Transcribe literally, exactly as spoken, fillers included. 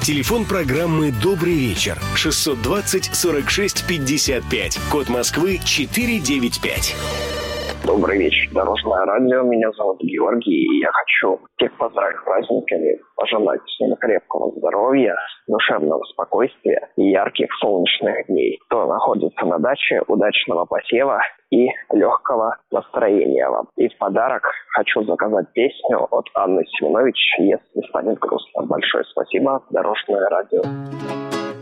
Телефон программы «Добрый вечер» шестьсот двадцать сорок шесть пятьдесят пять. Код Москвы четыреста девяносто пять. Добрый вечер, Дорожное радио. Меня зовут Георгий, и я хочу всех поздравить с праздниками, пожелать всем крепкого здоровья, душевного спокойствия и ярких солнечных дней. Кто находится на даче, удачного посева и легкого настроения вам. И в подарок хочу заказать песню от Анны Семенович «Если станет грустно». Большое спасибо, Дорожное радио.